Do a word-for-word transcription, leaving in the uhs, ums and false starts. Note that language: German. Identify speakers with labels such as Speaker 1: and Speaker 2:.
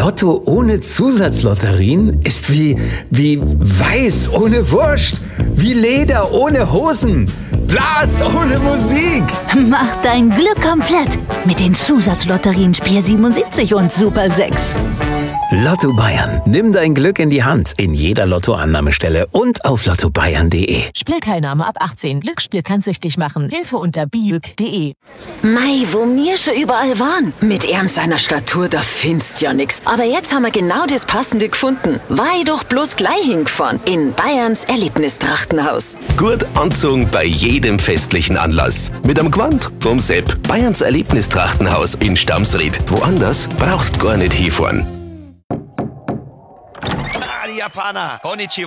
Speaker 1: Lotto ohne Zusatzlotterien ist wie, wie Weiß ohne Wurst, wie Leder ohne Hosen, Blas ohne Musik.
Speaker 2: Mach dein Glück komplett mit den Zusatzlotterien Spiel siebenundsiebzig und Super sechs.
Speaker 1: Lotto Bayern. Nimm dein Glück in die Hand. In jeder Lottoannahmestelle und auf lotto bayern punkt de.
Speaker 3: Spielteilnahme ab achtzehn. Glücksspiel kann süchtig machen. Hilfe unter biüg punkt de.
Speaker 4: Mei, wo mir schon überall waren. Mit ihm seiner Statur, da findest ja nix. Aber jetzt haben wir genau das Passende gefunden. Weil doch bloß gleich hingefahren. In Bayerns Erlebnistrachtenhaus.
Speaker 5: Gut anzogen bei jedem festlichen Anlass. Mit am Gewand vom Sepp. Bayerns Erlebnistrachtenhaus in Stamsried. Woanders brauchst gar nicht hinfahren.
Speaker 6: Die Japaner. Konnichiwa.